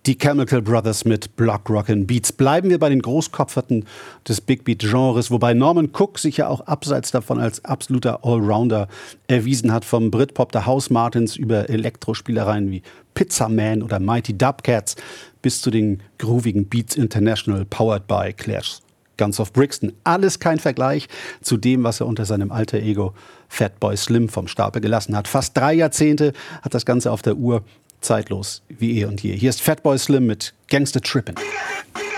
Die Chemical Brothers mit Block Rockin' Beats. Bleiben wir bei den Großkopferten des Big Beat-Genres, wobei Norman Cook sich ja auch abseits davon als absoluter Allrounder erwiesen hat, vom Britpop der House Martins über Elektrospielereien wie Pizza Man oder Mighty Dubcats bis zu den groovigen Beats International powered by Clash Guns of Brixton. Alles kein Vergleich zu dem, was er unter seinem alter Ego Fatboy Slim vom Stapel gelassen hat. Fast 3 Jahrzehnte hat das Ganze auf der Uhr, zeitlos wie eh und je. Hier ist Fatboy Slim mit Gangsta Trippin'.